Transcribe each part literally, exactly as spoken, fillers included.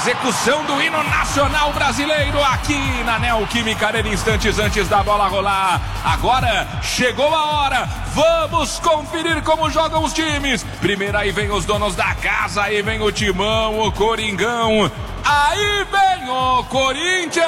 Execução do hino nacional brasileiro aqui na Neoquímica Arena, instantes antes da bola rolar. Agora chegou a hora, vamos conferir como jogam os times. Primeiro aí vem os donos da casa, aí vem o Timão, o Coringão. Aí vem o Corinthians!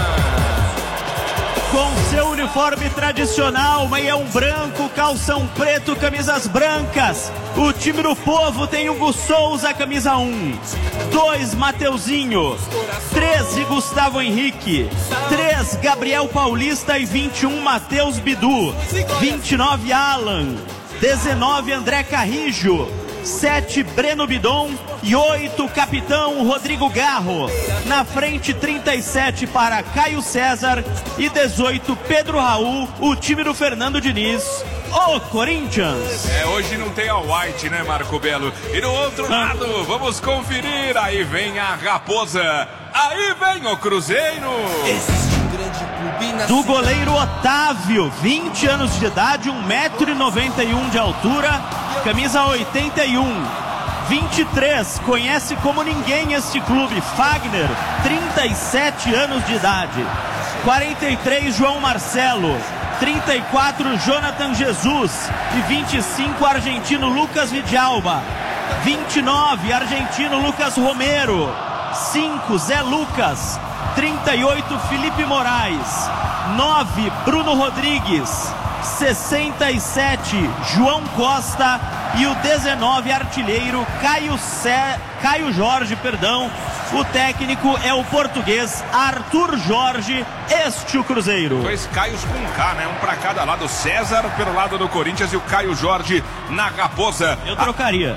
Com seu uniforme tradicional, meião branco, calção preto, camisas brancas. O time do povo tem Hugo Souza, camisa um. dois, Mateuzinho. treze, Gustavo Henrique. três, Gabriel Paulista e vinte e um, Matheus Bidu. vinte e nove, Alan. dezenove, André Carrijo. sete, Breno Bidon. E oito, capitão Rodrigo Garro. Na frente, trinta e sete para Caio César. E dezoito, Pedro Raul, o time do Fernando Diniz, o Corinthians. É, hoje não tem a White, né, Marco Belo? E do outro ah. lado, vamos conferir. Aí vem a Raposa. Aí vem o Cruzeiro. Existe um grande clube na do goleiro Otávio, vinte anos de idade, um metro e noventa e um de altura, camisa oitenta e um. vinte e três, conhece como ninguém este clube, Fagner, trinta e sete anos de idade. quarenta e três, João Marcelo. trinta e quatro, Jonathan Jesus. E vinte e cinco, argentino Lucas Vidalba. vinte e nove, argentino Lucas Romero. cinco, Zé Lucas. trinta e oito, Felipe Moraes. nove, Bruno Rodrigues. sessenta e sete, João Costa. E o dezenove, artilheiro Caio, Ce... Caio Jorge, perdão. O técnico é o português Arthur Jorge, este o Cruzeiro. Dois Caios com K, né? Um pra cada lado. César pelo lado do Corinthians e o Caio Jorge na Raposa. Eu trocaria.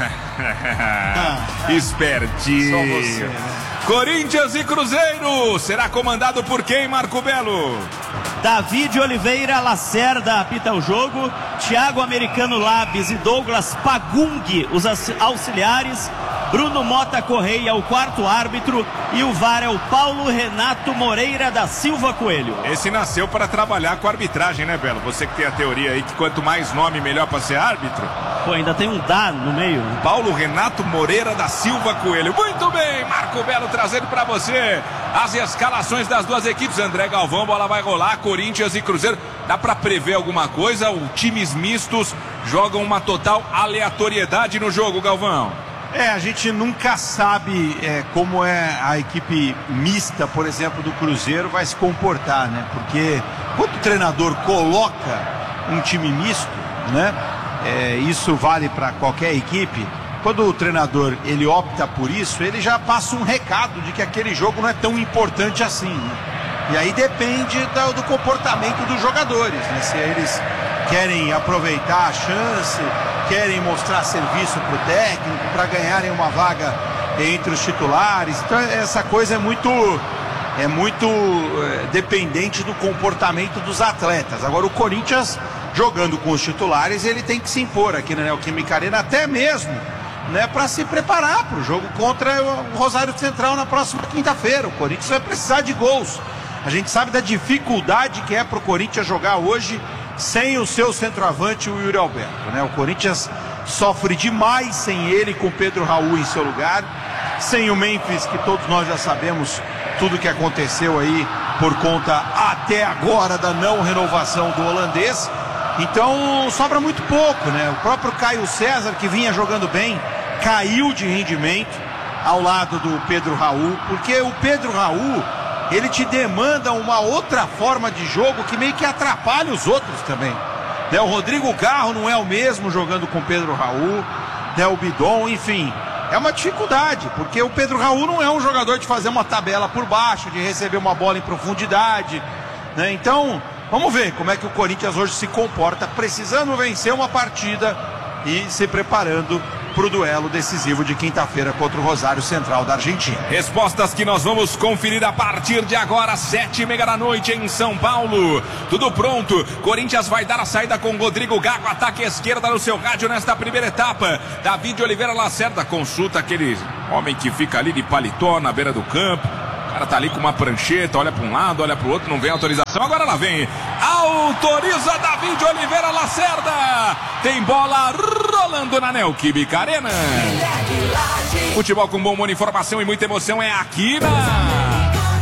ah, Espertinho. Só você, né? Corinthians e Cruzeiro. Será comandado por quem, Marco Belo? David Oliveira Lacerda apita o jogo. Thiago Americano Labes e Douglas Pagung, os auxiliares. Bruno Mota Correia, o quarto árbitro. E o V A R é o Paulo Renato Moreira da Silva Coelho. Esse nasceu para trabalhar com a arbitragem, né, Belo? Você que tem a teoria aí que quanto mais nome, melhor para ser árbitro. Pô, ainda tem um Dá no meio. Paulo Renato Moreira da Silva Coelho. Muito bem, Marco Belo trazendo para você as escalações das duas equipes. André Galvão, bola vai rolar, Corinthians e Cruzeiro. Dá para prever alguma coisa? O times mistos jogam uma total aleatoriedade no jogo, Galvão. É, a gente nunca sabe é, como é a equipe mista, por exemplo, do Cruzeiro vai se comportar, né? Porque quando o treinador coloca um time misto, né? É, isso vale para qualquer equipe. Quando o treinador ele opta por isso, ele já passa um recado de que aquele jogo não é tão importante assim, né? E aí depende do, do comportamento dos jogadores, né? Se eles querem aproveitar a chance, querem mostrar serviço para o técnico, para ganharem uma vaga entre os titulares. Então essa coisa é muito, é muito é, dependente do comportamento dos atletas. Agora o Corinthians, jogando com os titulares, ele tem que se impor aqui na Neoquímica Arena, até mesmo, né, para se preparar para o jogo contra o Rosário Central na próxima quinta-feira. O Corinthians vai precisar de gols. A gente sabe da dificuldade que é para o Corinthians jogar hoje sem o seu centroavante, o Yuri Alberto, né? O Corinthians sofre demais sem ele, com o Pedro Raul em seu lugar, sem o Memphis, que todos nós já sabemos tudo que aconteceu aí por conta até agora da não renovação do holandês. Então sobra muito pouco, né? O próprio Caio César, que vinha jogando bem, caiu de rendimento ao lado do Pedro Raul, porque o Pedro Raul, ele te demanda uma outra forma de jogo que meio que atrapalha os outros também, né? O Rodrigo Garro não é o mesmo jogando com o Pedro Raul, né? O Bidon, enfim, é uma dificuldade, porque o Pedro Raul não é um jogador de fazer uma tabela por baixo, de receber uma bola em profundidade, né? Então, vamos ver como é que o Corinthians hoje se comporta, precisando vencer uma partida e se preparando para o duelo decisivo de quinta-feira contra o Rosário Central da Argentina. Respostas que nós vamos conferir a partir de agora, sete e meia da noite em São Paulo. Tudo pronto, Corinthians vai dar a saída com Rodrigo Gago, ataque à esquerda no seu rádio nesta primeira etapa. David Oliveira Lacerda consulta aquele homem que fica ali de paletó na beira do campo. O cara tá ali com uma prancheta, olha para um lado, olha para o outro, não vem autorização. Agora lá vem, autoriza David Oliveira Lacerda. Tem bola rolando na Neoquímica Arena. Futebol com bom humor, informação e muita emoção é aqui na...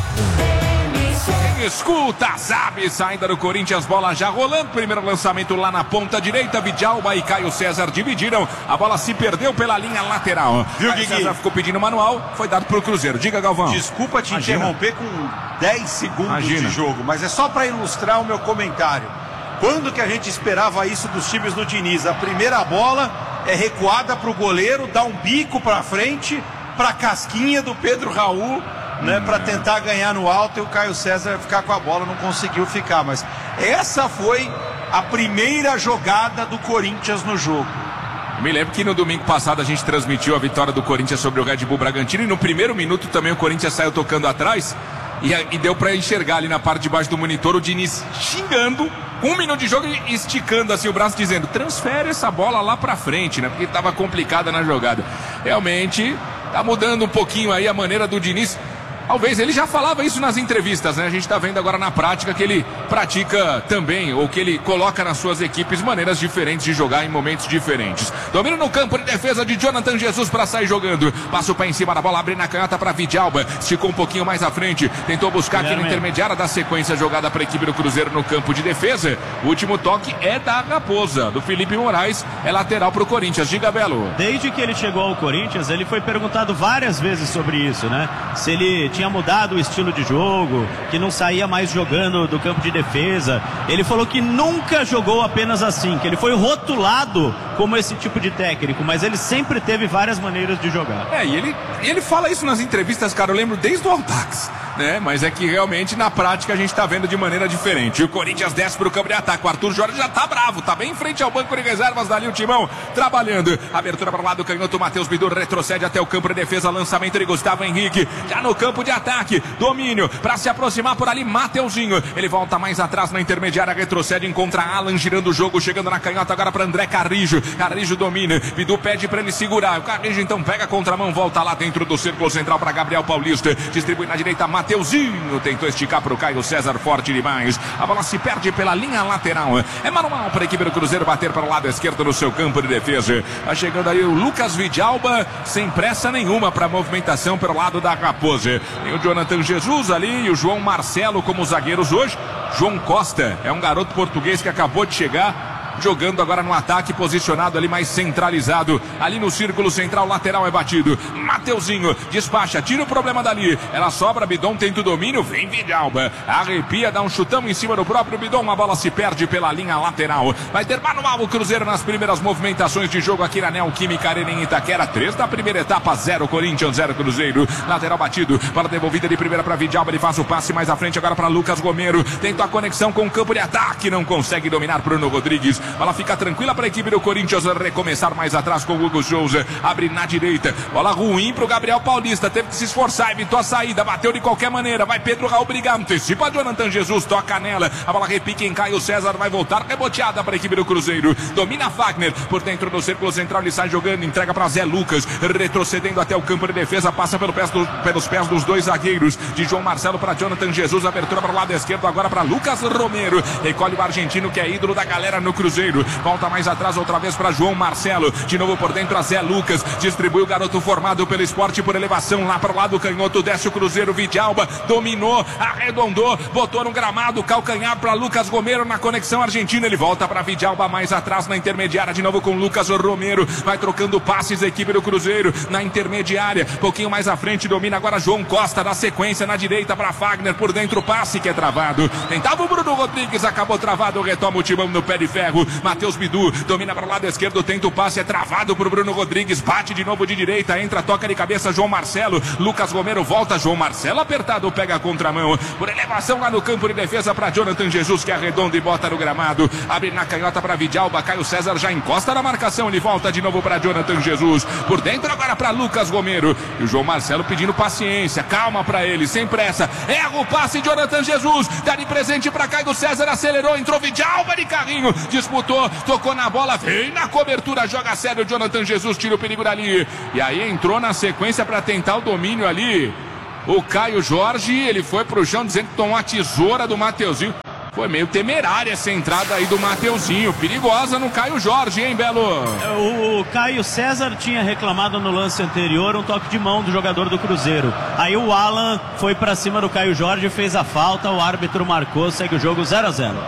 Quem escuta, sabe, saída do Corinthians, bola já rolando, primeiro lançamento lá na ponta direita, Vidalba e Caio César dividiram, a bola se perdeu pela linha lateral. Viu, Caio César ficou pedindo manual, foi dado pro Cruzeiro. Diga, Galvão. Desculpa te Imagina. interromper com dez segundos Imagina. de jogo, mas é só para ilustrar o meu comentário. Quando que a gente esperava isso dos times do Diniz? A primeira bola é recuada pro goleiro, dá um bico pra frente, pra casquinha do Pedro Raul, né, para tentar ganhar no alto, e o Caio César ia ficar com a bola, não conseguiu ficar, mas essa foi a primeira jogada do Corinthians no jogo. Eu me lembro que no domingo passado a gente transmitiu a vitória do Corinthians sobre o Red Bull Bragantino, e no primeiro minuto também o Corinthians saiu tocando atrás, e, e deu para enxergar ali na parte de baixo do monitor o Diniz xingando, com um minuto de jogo e esticando assim o braço, dizendo, transfere essa bola lá para frente, né, porque estava complicada na jogada. Realmente tá mudando um pouquinho aí a maneira do Diniz. Talvez ele já falava isso nas entrevistas, né? A gente está vendo agora na prática que ele pratica também, ou que ele coloca nas suas equipes maneiras diferentes de jogar em momentos diferentes. Domina no campo de defesa de Jonathan Jesus para sair jogando. Passa o pé em cima da bola, abre na canhota para Vidalba. Esticou um pouquinho mais à frente. Tentou buscar aqui na intermediária da sequência jogada para a equipe do Cruzeiro no campo de defesa. O último toque é da Raposa, do Felipe Moraes. É lateral para o Corinthians. Diga, Belo. Desde que ele chegou ao Corinthians, ele foi perguntado várias vezes sobre isso, né? Se ele tinha mudado o estilo de jogo, que não saía mais jogando do campo de defesa. Ele falou que nunca jogou apenas assim, que ele foi rotulado como esse tipo de técnico, mas ele sempre teve várias maneiras de jogar. É, e ele, ele fala isso nas entrevistas, cara, eu lembro desde o Audax, né? Mas é que realmente na prática a gente tá vendo de maneira diferente. O Corinthians desce pro campo de ataque, o Arthur Jorge já tá bravo, tá bem em frente ao banco de reservas dali, o Timão trabalhando. Abertura para o lado, canhoto, Matheus Bidu retrocede até o campo de defesa, lançamento de Gustavo Henrique, já no campo de ataque, domínio para se aproximar por ali, Mateuzinho, ele volta mais atrás na intermediária, retrocede, encontra Alan girando o jogo, chegando na canhota agora para André Carrijo, Carrijo domina, Bidu pede para ele segurar, o Carrijo então pega a contramão, volta lá dentro do círculo central para Gabriel Paulista, distribui na direita, Mateuzinho tentou esticar para o Caio César, forte demais, a bola se perde pela linha lateral, é manual para a equipe do Cruzeiro bater para o lado esquerdo no seu campo de defesa, vai chegando aí o Lucas Vidalba, sem pressa nenhuma para a movimentação pelo lado da Raposa, tem o Jonathan Jesus ali e o João Marcelo como zagueiros hoje. João Costa é um garoto português que acabou de chegar, jogando agora no ataque, posicionado ali mais centralizado, ali no círculo central, lateral é batido, Mateuzinho despacha, tira o problema dali, ela sobra, Bidon tenta o domínio, vem Vidalba, arrepia, dá um chutão em cima do próprio Bidon, a bola se perde pela linha lateral, vai ter manual o Cruzeiro nas primeiras movimentações de jogo aqui na Neoquímica Arena em Itaquera, três da primeira etapa, zero Corinthians, zero Cruzeiro, lateral batido, bola devolvida de primeira para Vidalba, ele faz o passe mais à frente agora para Lucas Romero, tenta a conexão com o campo de ataque, não consegue dominar Bruno Rodrigues, bola fica tranquila para a equipe do Corinthians recomeçar mais atrás com o Hugo Souza, abre na direita, bola ruim para o Gabriel Paulista, teve que se esforçar, evitou a saída, bateu de qualquer maneira, vai Pedro Raul brigar, antecipa Jonathan Jesus, toca nela, a bola repique em Caio César, vai voltar, reboteada para a equipe do Cruzeiro, domina Wagner, por dentro do círculo central, ele sai jogando, entrega para Zé Lucas, retrocedendo até o campo de defesa, passa pelo pés do, pelos pés dos dois zagueiros, de João Marcelo para Jonathan Jesus, abertura para o lado esquerdo, agora para Lucas Romero, recolhe o argentino que é ídolo da galera no Cruzeiro, volta mais atrás outra vez para João Marcelo, de novo por dentro a Zé Lucas, distribui o garoto formado pelo Esporte por elevação lá para o lado canhoto, desce o Cruzeiro, Vidalba, dominou, arredondou, botou no gramado, calcanhar para Lucas Romero na conexão argentina, ele volta para Vidalba mais atrás na intermediária, de novo com Lucas Romero, vai trocando passes a equipe do Cruzeiro na intermediária, pouquinho mais à frente, domina agora João Costa, na sequência na direita para Wagner, por dentro o passe que é travado, tentava o Bruno Rodrigues, acabou travado, retoma o timão no pé de ferro, Matheus Bidu, domina para o lado esquerdo, tenta o passe, é travado por Bruno Rodrigues, bate de novo de direita, entra, toca de cabeça João Marcelo, Lucas Romero volta, João Marcelo apertado, pega a contramão, por elevação lá no campo de defesa para Jonathan Jesus, que arredonda e bota no gramado, abre na canhota para Vidalba, Caio César já encosta na marcação, ele volta de novo para Jonathan Jesus, por dentro agora para Lucas Romero, e o João Marcelo pedindo paciência, calma para ele, sem pressa, erra o passe, Jonathan Jesus, dá de presente para Caio César, acelerou, entrou Vidalba de carrinho, disputou, tocou na bola, vem na cobertura, joga sério, Jonathan Jesus tira o perigo dali, e aí entrou na sequência para tentar o domínio ali, o Caio Jorge, ele foi pro chão dizendo que tomou a tesoura do Mateuzinho, Foi meio temerária essa entrada aí do Mateuzinho. Perigosa no Caio Jorge, hein, Belo? O Caio César tinha reclamado no lance anterior um toque de mão do jogador do Cruzeiro. Aí o Alan foi pra cima do Caio Jorge, fez a falta, o árbitro marcou, segue o jogo zero a zero.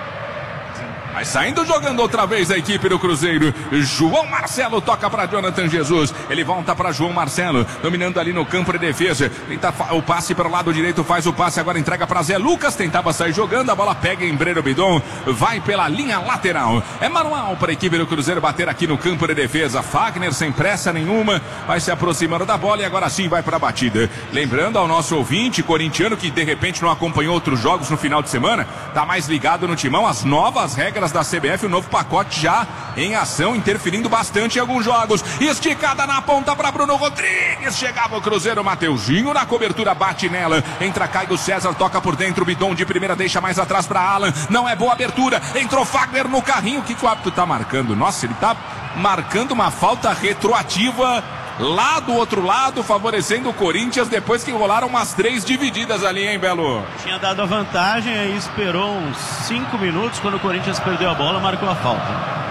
Mas saindo jogando outra vez a equipe do Cruzeiro. João Marcelo toca para Jonathan Jesus. Ele volta para João Marcelo, dominando ali no campo de defesa. Tenta o passe para o lado direito, faz o passe, agora entrega para Zé Lucas. Tentava sair jogando, a bola pega em Breno Bidon. Vai pela linha lateral. É manual para a equipe do Cruzeiro bater aqui no campo de defesa. Fagner sem pressa nenhuma, vai se aproximando da bola e agora sim vai para a batida. Lembrando ao nosso ouvinte corintiano que de repente não acompanhou outros jogos no final de semana, tá mais ligado no timão, as novas regras da C B F, o novo pacote já em ação, interferindo bastante em alguns jogos. Esticada na ponta para Bruno Rodrigues, chegava o Cruzeiro, Mateuzinho na cobertura, bate nela, entra Caio César, toca por dentro, Bidon de primeira, deixa mais atrás para Alan, não é boa abertura, entrou Fagner no carrinho. O que, que o árbitro tá marcando? Nossa, ele tá marcando uma falta retroativa lá do outro lado, favorecendo o Corinthians depois que rolaram umas três divididas ali, hein, Belo? Tinha dado a vantagem, aí esperou uns cinco minutos, quando o Corinthians perdeu a bola, marcou a falta.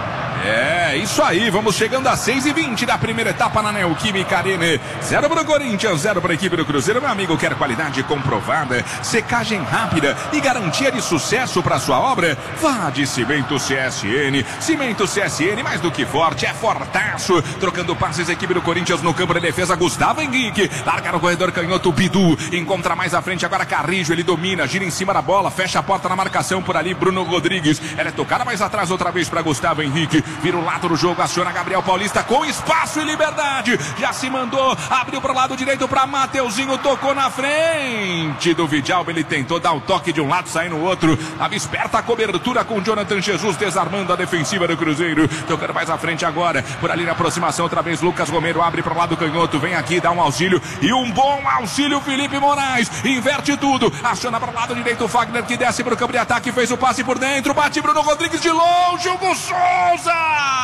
É, isso aí, vamos chegando a seis e vinte da primeira etapa na Neoquímica Arena. Zero para o Corinthians, zero para a equipe do Cruzeiro. Meu amigo quer qualidade comprovada, secagem rápida e garantia de sucesso para sua obra? Vá de Cimento C S N. Cimento C S N, mais do que forte, é fortaço. Trocando passes, a equipe do Corinthians no campo de defesa, Gustavo Henrique. Larga no corredor canhoto, Bidu. Encontra mais à frente agora Carrijo, ele domina, gira em cima da bola, fecha a porta na marcação por ali, Bruno Rodrigues. Ela é tocada mais atrás outra vez para Gustavo Henrique. Vira o lado do jogo, aciona Gabriel Paulista com espaço e liberdade. Já se mandou, abriu para o lado direito para Mateuzinho, tocou na frente do Vidalba. Ele tentou dar o toque de um lado, sair no outro. Tava esperta a cobertura com Jonathan Jesus, desarmando a defensiva do Cruzeiro. Tocando mais à frente agora, por ali na aproximação, outra vez Lucas Romero abre para o lado canhoto. Vem aqui, dá um auxílio e um bom auxílio. Felipe Moraes inverte tudo, aciona para o lado direito o Fagner, que desce para o campo de ataque, fez o passe por dentro, bate Bruno Rodrigues de longe, Hugo Souza.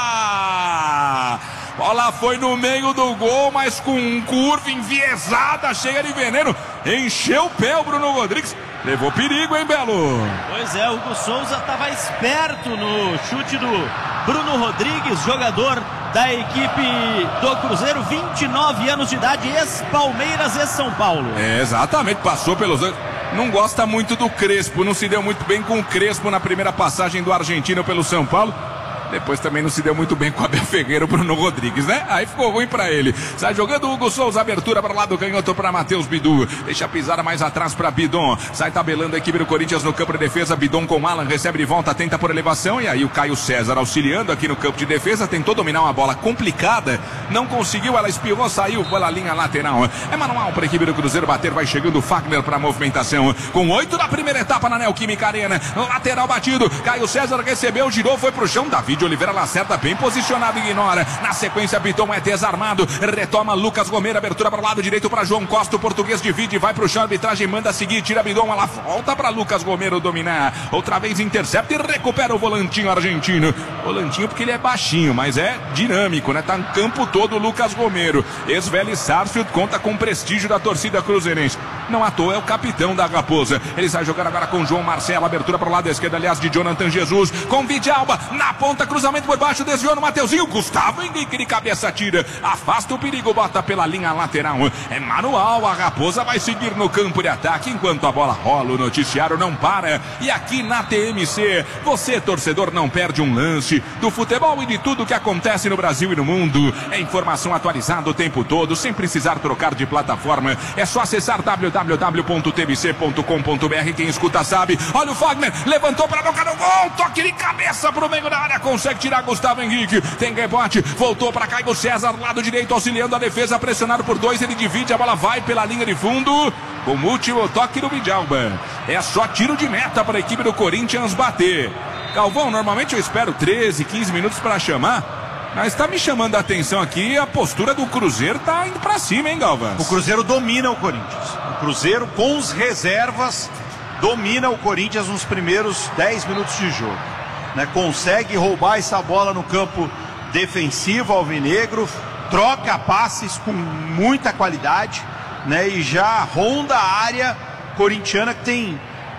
Bola foi no meio do gol, mas com curva enviesada, cheia de veneno. Encheu o pé o Bruno Rodrigues. Levou perigo, hein, Belo? Pois é, o Hugo Souza estava esperto no chute do Bruno Rodrigues, jogador da equipe do Cruzeiro, vinte e nove anos de idade, ex-Palmeiras e São Paulo. É, exatamente, passou pelos dois. Não gosta muito do Crespo, não se deu muito bem com o Crespo na primeira passagem do argentino pelo São Paulo. Depois também não se deu muito bem com o Abel Ferreira, o Bruno Rodrigues, né? Aí ficou ruim pra ele. Sai jogando o Hugo Souza, abertura para lá do canhoto para Matheus Bidu. Deixa a pisada mais atrás para Bidon. Sai tabelando a equipe do Corinthians no campo de defesa. Bidon com Alan, recebe de volta, tenta por elevação. E aí o Caio César auxiliando aqui no campo de defesa. Tentou dominar uma bola complicada. Não conseguiu, ela espirrou, saiu pela linha lateral. É manual para a equipe do Cruzeiro bater. Vai chegando o Fagner para a movimentação. Com oito da primeira etapa na Neoquímica Arena. Lateral batido. Caio César recebeu, girou, foi pro chão. David Oliveira Lacerda bem posicionado, ignora. Na sequência, Bidon é desarmado. Retoma Lucas Romero, abertura para o lado direito para João Costa. O português divide, vai pro chão. A arbitragem manda seguir, tira Bidon. Ela volta para Lucas Romero dominar. Outra vez intercepta e recupera o volantinho argentino. Volantinho porque ele é baixinho, mas é dinâmico, né? Tá no campo todo o Lucas Romero. Ex-Vélez Sarsfield conta com o prestígio da torcida cruzeirense. Não à toa é o capitão da Raposa. Ele sai jogando agora com João Marcelo. Abertura para o lado esquerdo, aliás, de Jonathan Jesus. Com Vidalba na ponta, cruzamento por baixo, desviou no Mateuzinho. Gustavo Henrique de cabeça tira. Afasta o perigo, bota pela linha lateral. É manual, a Raposa vai seguir no campo de ataque. Enquanto a bola rola, o noticiário não para. E aqui na T M C, você, torcedor, não perde um lance do futebol e de tudo que acontece no Brasil e no mundo. É informação atualizada o tempo todo, sem precisar trocar de plataforma. É só acessar w w w ponto t b c ponto com ponto b r. Quem escuta sabe. Olha o Fagner, levantou para a boca do gol. Toque de cabeça pro meio da área, consegue tirar Gustavo Henrique. Tem rebote, voltou para Caio César, lado direito, auxiliando a defesa, pressionado por dois. Ele divide, a bola vai pela linha de fundo. Com o último toque do Vidalba. É só tiro de meta para a equipe do Corinthians bater. Galvão, normalmente eu espero treze, quinze minutos para chamar. Mas está me chamando a atenção aqui, a postura do Cruzeiro tá indo para cima, hein, Galvão? O Cruzeiro domina o Corinthians. O Cruzeiro, com os reservas, domina o Corinthians nos primeiros dez minutos de jogo. Né? Consegue roubar essa bola no campo defensivo alvinegro, troca passes com muita qualidade, né? E já ronda a área corintiana, que tem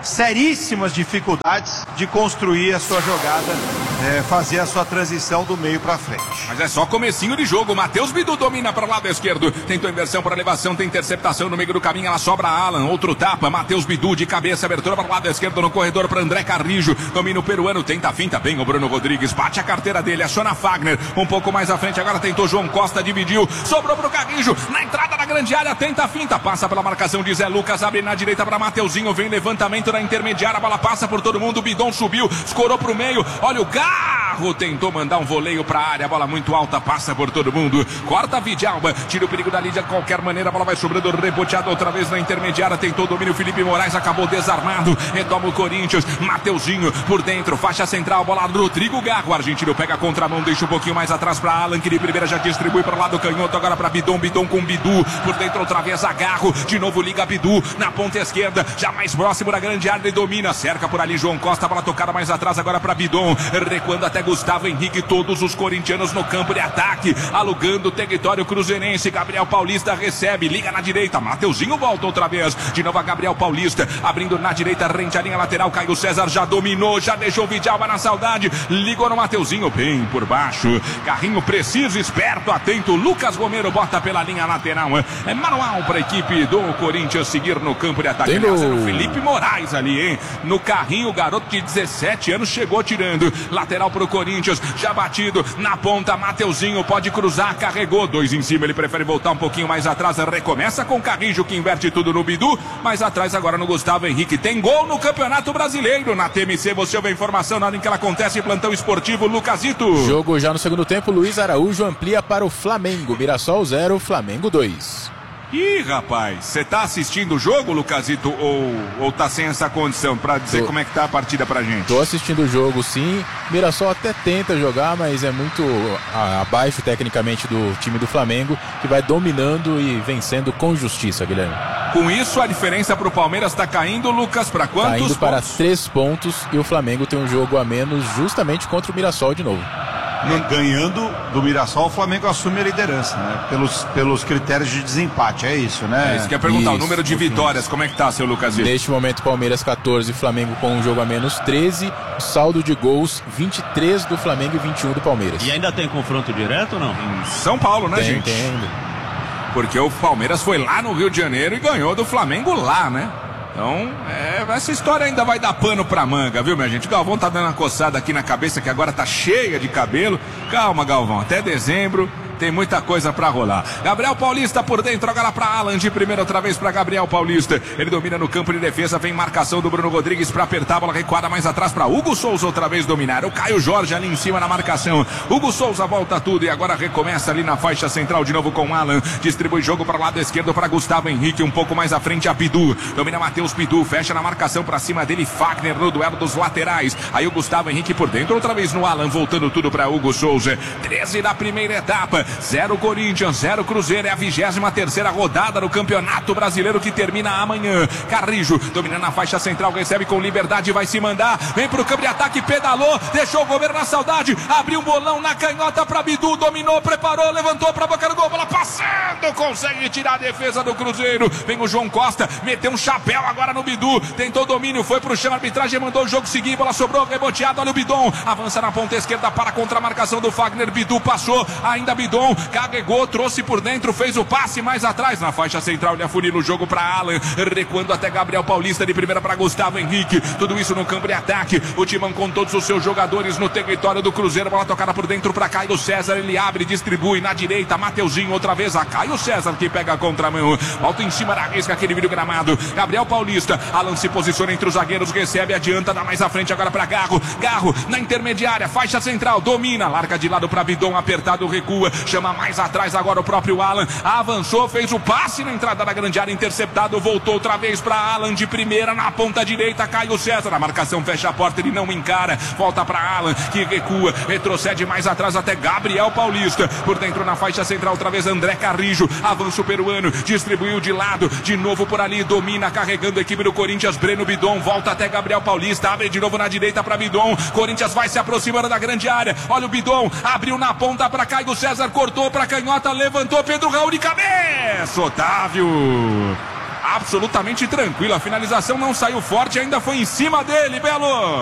seríssimas dificuldades de construir a sua jogada, é, fazer a sua transição do meio para frente. Mas é só comecinho de jogo. Matheus Bidu domina para o lado esquerdo, tentou inversão para elevação, tem interceptação no meio do caminho, ela sobra a Alan, outro tapa, Matheus Bidu de cabeça, abertura para o lado esquerdo no corredor para André Carrijo, domina o peruano, tenta a finta bem o Bruno Rodrigues, bate a carteira dele, aciona Fagner, um pouco mais à frente, agora tentou João Costa, dividiu, sobrou para o Carrijo, na entrada da grande área, tenta a finta, passa pela marcação de Zé Lucas, abre na direita para Mateuzinho, vem levantamento na intermediária, a bola passa por todo mundo, o Bidon subiu, escorou para o meio, olha o Garro, tentou mandar um voleio para a área, a bola muito alta, passa por todo mundo, corta a Vidalba, tira o perigo dali de qualquer maneira, a bola vai sobrando, reboteada outra vez na intermediária, tentou o domínio, Felipe Moraes acabou desarmado, retoma o Corinthians, Mateuzinho por dentro, faixa central, bola Rodrigo Garro, o argentino pega a contramão, deixa um pouquinho mais atrás para Alan, que de primeira já distribui para o lado canhoto, agora para Bidon, Bidon com Bidu, por dentro outra vez a Garro, de novo liga Bidu, na ponta esquerda, já mais próximo da grande área, ele domina, cerca por ali João Costa, bola tocada mais atrás agora para Bidon, recuando até Gustavo Henrique, todos os corintianos no campo de ataque, alugando o território cruzeirense, Gabriel Paulista recebe, liga na direita, Mateuzinho volta outra vez, de novo a Gabriel Paulista, abrindo na direita, rente à linha lateral, Caio César já dominou, já deixou o Vidalba na saudade, ligou no Mateuzinho, bem por baixo, carrinho preciso, esperto, atento, Lucas Romero bota pela linha lateral, é manual para a equipe do Corinthians seguir no campo de ataque, aliás, era o Felipe Moraes ali, hein, no carrinho, o garoto de dezessete anos chegou tirando, lateral para o Corinthians, já batido, na ponta, Mateuzinho pode cruzar, carregou, dois em cima, ele prefere voltar um pouquinho mais atrás, recomeça com o Carrijo que inverte tudo no Bidu, mais atrás agora no Gustavo Henrique, tem gol no Campeonato Brasileiro, na T M C você ouve a informação na hora em que ela acontece, plantão esportivo, Lucasito. Jogo já no segundo tempo, Luiz Araújo amplia para o Flamengo, Mirassol zero, Flamengo dois. Ih, rapaz, você tá assistindo o jogo, Lucasito, ou, ou tá sem essa condição pra dizer Tô. como é que tá a partida pra gente? Tô assistindo o jogo, sim. Mirassol até tenta jogar, mas é muito a, abaixo tecnicamente do time do Flamengo, que vai dominando e vencendo com justiça, Guilherme. Com isso, a diferença pro Palmeiras tá caindo, Lucas, pra quantos Caindo pontos? para três pontos e o Flamengo tem um jogo a menos justamente contra o Mirassol de novo. Ganhando do Mirassol, o Flamengo assume a liderança, né? Pelos, pelos critérios de desempate, é isso, né? É isso que eu ia perguntar, isso, o número de vitórias, como é que tá, seu Lucas? Neste momento, Palmeiras quatorze, Flamengo com um jogo a menos treze, saldo de gols vinte e três do Flamengo e vinte e um do Palmeiras. E ainda tem confronto direto ou não? Em São Paulo, né, tem, gente? Tem ainda. Porque o Palmeiras foi lá no Rio de Janeiro e ganhou do Flamengo lá, né? Então, é, essa história ainda vai dar pano pra manga, viu, minha gente? O Galvão tá dando uma coçada aqui na cabeça, que agora tá cheia de cabelo. Calma, Galvão, até dezembro tem muita coisa pra rolar. Gabriel Paulista por dentro, agora pra Alan, de primeira outra vez pra Gabriel Paulista. Ele domina no campo de defesa, vem marcação do Bruno Rodrigues pra apertar, a bola recuada mais atrás pra Hugo Souza outra vez dominar. O Caio Jorge ali em cima na marcação. Hugo Souza volta tudo e agora recomeça ali na faixa central de novo com Alan. Distribui jogo para o lado esquerdo para Gustavo Henrique, um pouco mais à frente a Bidu. Domina Matheus Bidu, fecha na marcação pra cima dele Fagner no duelo dos laterais. Aí o Gustavo Henrique por dentro, outra vez no Alan, voltando tudo pra Hugo Souza. treze da primeira etapa, zero Corinthians, zero Cruzeiro, é a vigésima terceira rodada do Campeonato Brasileiro que termina amanhã. Carrijo, dominando a faixa central, recebe com liberdade, vai se mandar, vem pro campo de ataque, pedalou, deixou o goleiro na saudade, abriu um bolão na canhota pra Bidu, dominou, preparou, levantou pra boca do gol, bola passando, consegue tirar a defesa do Cruzeiro, vem o João Costa, meteu um chapéu agora no Bidu, tentou domínio, foi pro chão, a arbitragem mandou o jogo seguir, bola sobrou, reboteado, olha o Bidon, avança na ponta esquerda para contra a marcação do Fagner, Bidu passou, ainda Bidon, carregou, trouxe por dentro, fez o passe mais atrás, na faixa central ele afunila o jogo para Alan, recuando até Gabriel Paulista, de primeira para Gustavo Henrique, tudo isso no campo de ataque, o Timão com todos os seus jogadores no território do Cruzeiro, bola tocada por dentro para Caio César, ele abre, distribui na direita, Mateuzinho outra vez, a Caio César que pega a contramão, volta em cima da risca, aquele vídeo gramado, Gabriel Paulista, Alan se posiciona entre os zagueiros, recebe, adianta, dá mais à frente agora para Garro, Garro na intermediária, faixa central, domina, larga de lado para Bidon, apertado, recua, chama mais atrás agora o próprio Alan, avançou, fez o passe na entrada da grande área, interceptado, voltou outra vez para Alan, de primeira na ponta direita, Caio César, a marcação fecha a porta, ele não encara, volta para Alan, que recua, retrocede mais atrás até Gabriel Paulista, por dentro na faixa central, outra vez André Carrijo, avança o peruano, distribuiu de lado, de novo por ali, domina, carregando a equipe do Corinthians, Breno Bidon, volta até Gabriel Paulista, abre de novo na direita para Bidon, Corinthians vai se aproximando da grande área, olha o Bidon, abriu na ponta para Caio César, cortou para canhota, levantou Pedro Raul de cabeça, Otávio. absolutamente tranquilo. A finalização não saiu forte, ainda foi em cima dele, Belo.